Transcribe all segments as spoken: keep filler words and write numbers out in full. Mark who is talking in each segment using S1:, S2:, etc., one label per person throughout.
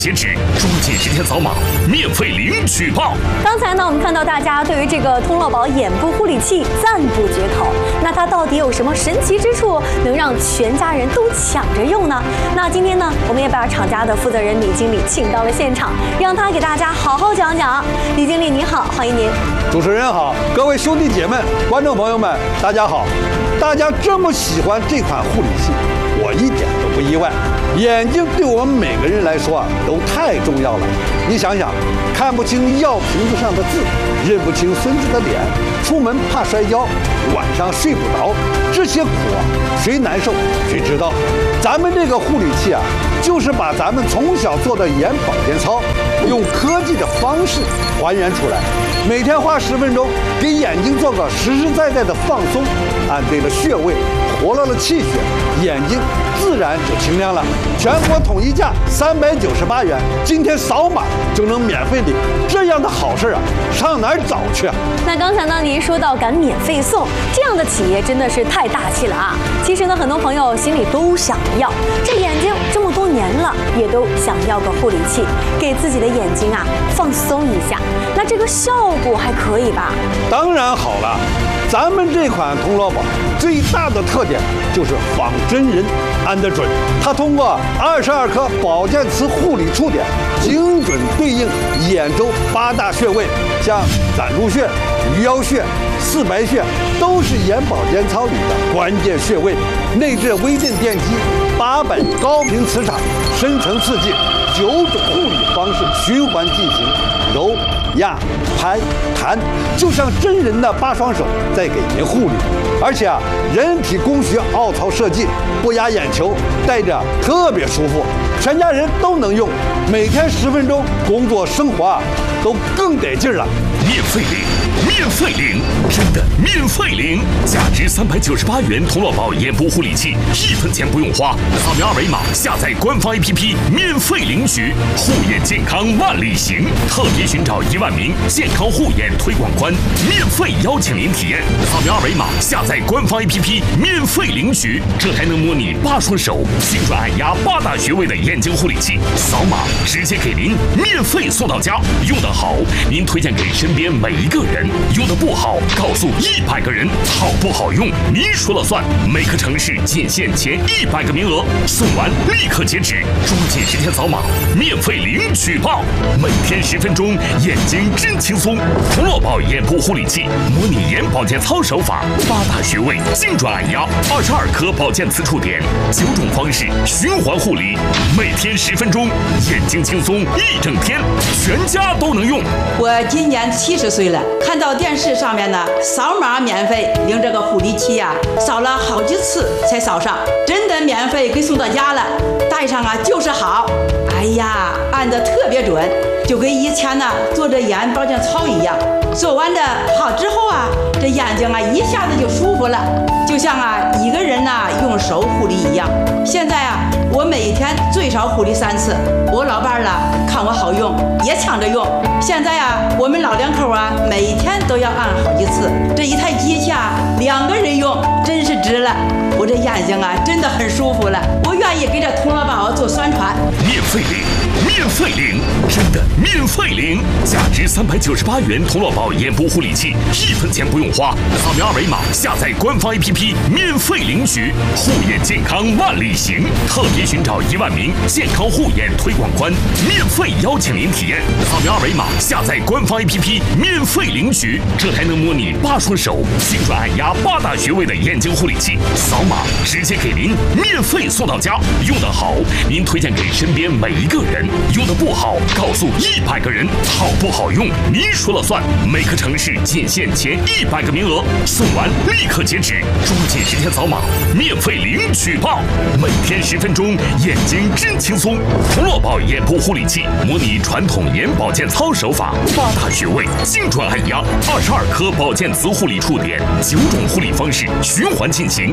S1: 截止，抓紧时间扫码，免费领取报。
S2: 刚才呢，我们看到大家对于这个通络宝眼部护理器赞不绝口。那它到底有什么神奇之处，能让全家人都抢着用呢？那今天呢，我们也把厂家的负责人李经理请到了现场，让他给大家好好讲讲。李经理你好，欢迎您。
S3: 主持人好，各位兄弟姐妹、观众朋友们，大家好。大家这么喜欢这款护理器，我一点都不意外。眼睛对我们每个人来说啊，都太重要了。你想想，看不清药瓶子上的字，认不清孙子的脸，出门怕摔跤，晚上睡不着，这些苦啊，谁难受谁知道。咱们这个护理器啊，就是把咱们从小做的眼保健操，用科技的方式还原出来。每天花十分钟，给眼睛做个实实在在的放松，按对了穴位，活络了气血，眼睛自然就清亮了。全国统一价三百九十八元，今天扫码就能免费领，这样的好事啊，上哪儿找去啊？
S2: 那刚才呢，您说到敢免费送，这样的企业真的是太大气了啊！其实呢，很多朋友心里都想要，这眼睛这么多年了，也都想要个护理器，给自己的眼睛啊放松一下。那这个效果还可以吧？
S3: 当然好了，咱们这款通络宝最大的特点就是仿真人安得准，它通过二十二颗保健磁护理触点，精准对应眼周八大穴位，像攒珠穴、鱼腰穴、四白穴，都是眼保健操里的关键穴位。内置微震电机，八百高频磁场，深层刺激，九种护理方式循环进行，揉、压、拍、弹，就像真人的八双手在给您护理。而且啊，人体工学凹槽设计，不压眼球，戴着特别舒服，全家人都能用。每天十分钟，工作生活啊都更得劲了。
S1: 免费领，免费领，真的免费领！价值三百九十八元通络宝眼部护理器，一分钱不用花，扫描二维码下载官方 A P P， 免费领取。护眼健康万里行，特别寻找一万名健康护眼推广官，免费邀请您体验。扫描二维码下载官方 A P P， 免费领取。这还能模拟八双手，精准按压八大穴位的眼睛护理器，扫码直接给您免费送到家。用得好，您推荐给身边每一个人；用得不好，告诉一百个人。好不好用，您说了算。每个城市仅限前一百个名额，送完立刻截止，抓紧时间扫码，免费领取报。每天十分钟，眼睛真轻松。通络宝眼部护理器，模拟眼保健操手法，八大穴位精准按压，二十二颗保健磁触点，九种方式循环护理，每天十分钟，眼睛轻松一整天，全家都能用。
S4: 我今年七十岁了，看到电视上面呢，扫码免费领这个护理器呀、啊，扫了好几次才扫上，真的免费给送到家了，戴上啊就是好。哎呀，按得特别准，就跟以前呢做这眼保健操一样。做完这好之后啊，这眼睛啊一下子就舒服了，就像啊一个人呐、啊、用手护理一样。现在啊，我每天最少护理三次，我老伴儿啦看我好用，也抢着用。现在啊，我们老两口啊每天都要按好几次，这一台机器啊两个人用真是值了。我这眼睛啊真的很舒服了，我愿意给这通络宝做宣传。
S1: 免费领，免费领，真的免费领！价值三百九十八元通络宝眼部护理器，一分钱不用花，扫描二维码下载官方 A P P， 免费领取。护眼健康万里行，特别寻找一万名健康护眼推广官，免费邀请您体验。扫描二维码下载官方 A P P， 免费领取。这还能模拟八双手，精准按压八大穴位的眼睛护理器，扫码直接给您免费送到家。用得好，您推荐给身边每一个人；用得不好，告诉一百个人。好不好用，您说了算。每个城市仅限前一百个名额，送完立刻截止，抓紧时间扫码，免费领取报。每天十分钟，眼睛真轻松。通络宝眼部护理器，模拟传统眼保健操手法，八大穴位精准按压，二十二颗保健磁护理触点，九种护理方式循环进行，八大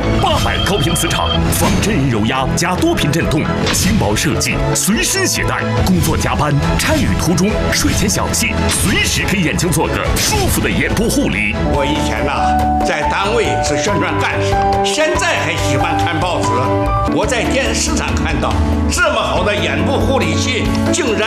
S1: 百高频磁场，仿真人揉压加多频震动，轻薄设计，随身携带。工作加班、差旅途中、睡前小憩，随时给眼睛做个舒服的眼部护理。
S5: 我以前呐、啊，在单位是宣传干事，现在还喜欢看报纸。我在电视上看到这么好的眼部护理器，竟然